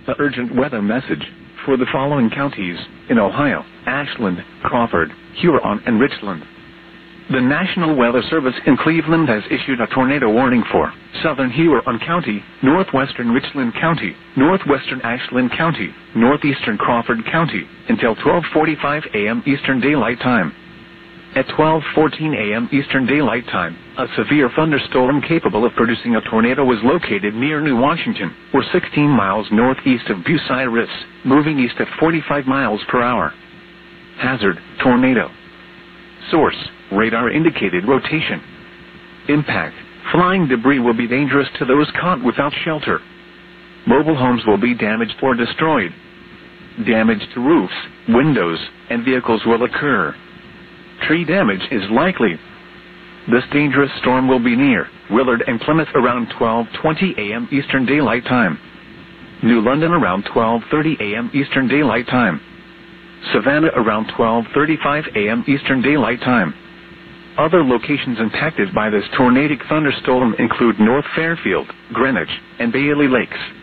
The urgent weather message for the following counties in Ohio: Ashland, Crawford, Huron, and Richland. The National Weather Service in Cleveland has issued a tornado warning for southern Huron County, northwestern Richland County, northwestern Ashland County, northeastern Crawford County, until 12:45 a.m. Eastern Daylight Time. At 12:14 a.m. Eastern Daylight Time, a severe thunderstorm capable of producing a tornado was located near New Washington, or 16 miles northeast of Bucyrus, moving east at 45 miles per hour. Hazard: tornado. Source: radar-indicated rotation. Impact: flying debris will be dangerous to those caught without shelter. Mobile homes will be damaged or destroyed. Damage to roofs, windows, and vehicles will occur. Tree damage is likely. This dangerous storm will be near Willard and Plymouth around 12:20 a.m. Eastern Daylight Time. New London around 12:30 a.m. Eastern Daylight Time. Savannah around 12:35 a.m. Eastern Daylight Time. Other locations impacted by this tornadic thunderstorm include North Fairfield, Greenwich, and Bailey Lakes.